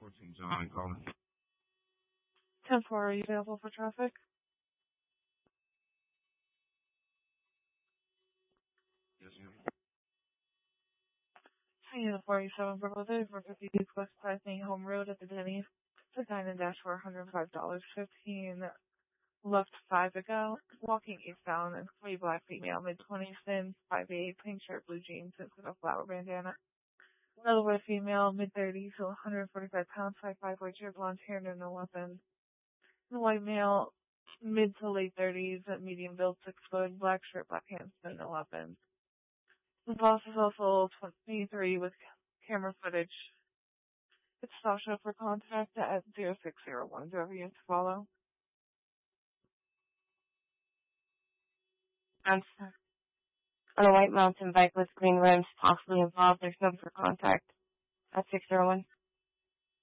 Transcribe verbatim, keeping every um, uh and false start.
fourteen John calling. ten four, are you available for traffic? Yes, ma'am. Unit forty-seven, Brooklyn, four fifty-two West Putney Home Road at the Denny's. The dine and dash for one hundred five dollars fifteen. Left five ago. Walking eastbound and three black female, mid-twenties, thin, five eight, pink shirt, blue jeans, and with a flower bandana. Another white female, mid-thirties, one hundred forty-five pounds, five five, white shirt, blonde hair, and no weapons. The white male, mid to late thirties, medium build, six foot, black shirt, black pants, and no weapons. The boss is also twenty-three with camera footage. It's Sasha for contact at zero six zero one. Do you have to follow? I'm stuck on a white mountain bike with green rims, possibly involved. There's no for contact at six zero one.